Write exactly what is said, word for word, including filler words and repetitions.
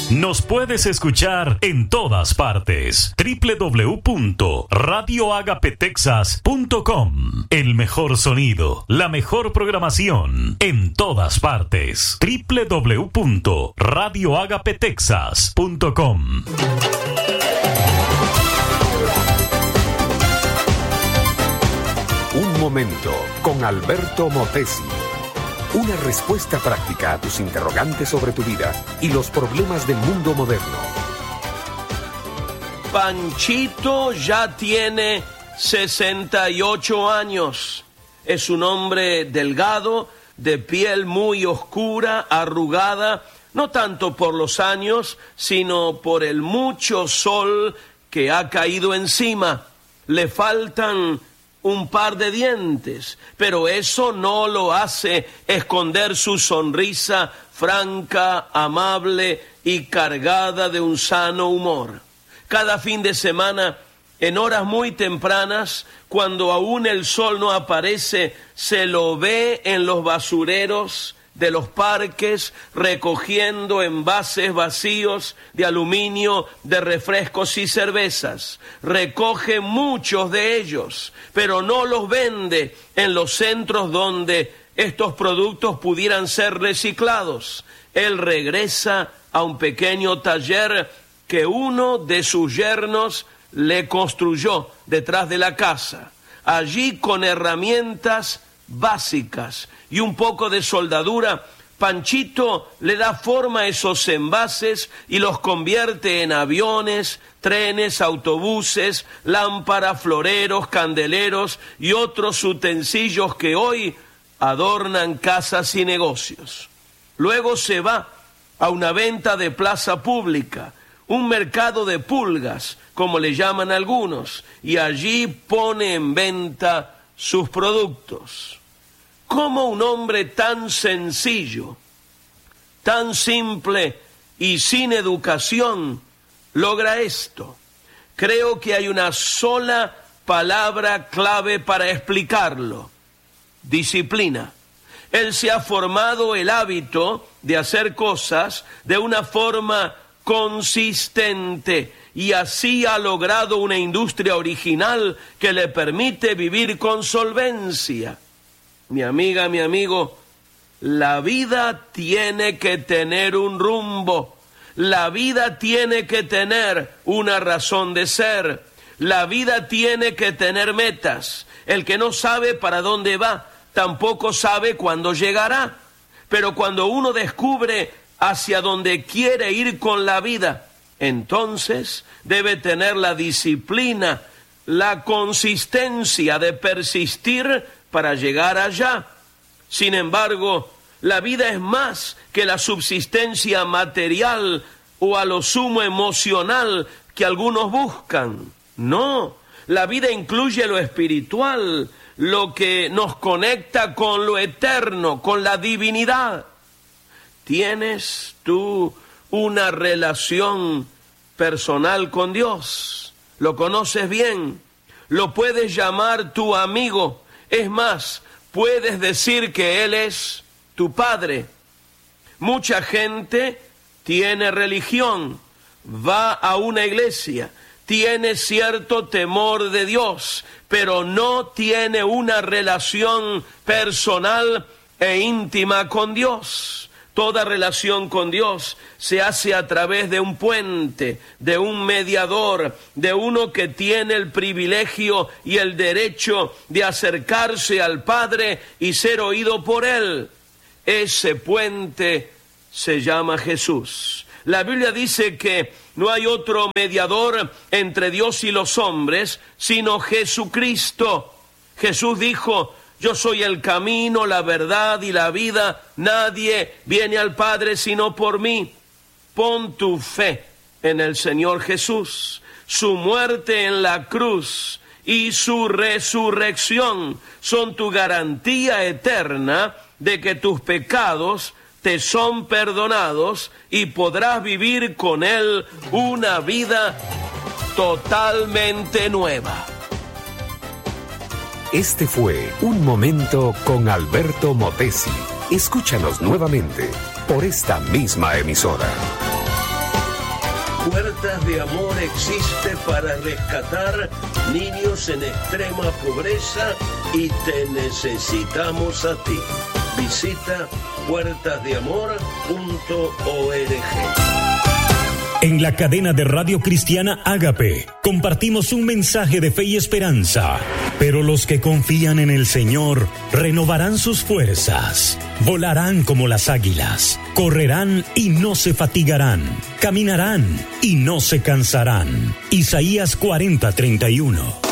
Nos puedes escuchar en todas partes. doble u doble u doble u punto radio agape texas punto com. El mejor sonido, la mejor programación en todas partes. doble u doble u doble u punto radio agape texas punto com. Un momento con Alberto Motesi. Una respuesta práctica a tus interrogantes sobre tu vida y los problemas del mundo moderno. Panchito ya tiene sesenta y ocho años. Es un hombre delgado, de piel muy oscura, arrugada, no tanto por los años, sino por el mucho sol que ha caído encima. Le faltan un par de dientes, pero eso no lo hace esconder su sonrisa franca, amable y cargada de un sano humor. Cada fin de semana, en horas muy tempranas, cuando aún el sol no aparece, se lo ve en los basureros de los parques, recogiendo envases vacíos de aluminio de refrescos y cervezas. Recoge muchos de ellos, pero no los vende en los centros donde estos productos pudieran ser reciclados. Él regresa a un pequeño taller que uno de sus yernos le construyó detrás de la casa. Allí, con herramientas básicas y un poco de soldadura, Panchito le da forma a esos envases y los convierte en aviones, trenes, autobuses, lámparas, floreros, candeleros y otros utensilios que hoy adornan casas y negocios. Luego se va a una venta de plaza pública, un mercado de pulgas, como le llaman algunos, y allí pone en venta sus productos. ¿Cómo un hombre tan sencillo, tan simple y sin educación logra esto? Creo que hay una sola palabra clave para explicarlo: disciplina. Él se ha formado el hábito de hacer cosas de una forma consistente y así ha logrado una industria original que le permite vivir con solvencia. Mi amiga, mi amigo, la vida tiene que tener un rumbo, la vida tiene que tener una razón de ser, la vida tiene que tener metas. El que no sabe para dónde va, tampoco sabe cuándo llegará. Pero cuando uno descubre hacia dónde quiere ir con la vida, entonces debe tener la disciplina, la consistencia de persistir para llegar allá. Sin embargo, la vida es más que la subsistencia material o a lo sumo emocional que algunos buscan. No, la vida incluye lo espiritual, lo que nos conecta con lo eterno, con la divinidad. ¿Tienes tú una relación personal con Dios? ¿Lo conoces bien? ¿Lo puedes llamar tu amigo? Es más, puedes decir que Él es tu Padre. Mucha gente tiene religión, va a una iglesia, tiene cierto temor de Dios, pero no tiene una relación personal e íntima con Dios. Toda relación con Dios se hace a través de un puente, de un mediador, de uno que tiene el privilegio y el derecho de acercarse al Padre y ser oído por Él. Ese puente se llama Jesús. La Biblia dice que no hay otro mediador entre Dios y los hombres, sino Jesucristo. Jesús dijo: yo soy el camino, la verdad y la vida. Nadie viene al Padre sino por mí. Pon tu fe en el Señor Jesús. Su muerte en la cruz y su resurrección son tu garantía eterna de que tus pecados te son perdonados y podrás vivir con Él una vida totalmente nueva. Este fue Un Momento con Alberto Motesi. Escúchanos nuevamente por esta misma emisora. Puertas de Amor existe para rescatar niños en extrema pobreza y te necesitamos a ti. Visita puertas de amor punto org. En la cadena de Radio Cristiana Ágape compartimos un mensaje de fe y esperanza. Pero los que confían en el Señor renovarán sus fuerzas, volarán como las águilas, correrán y no se fatigarán, caminarán y no se cansarán. Isaías cuarenta, treinta y uno.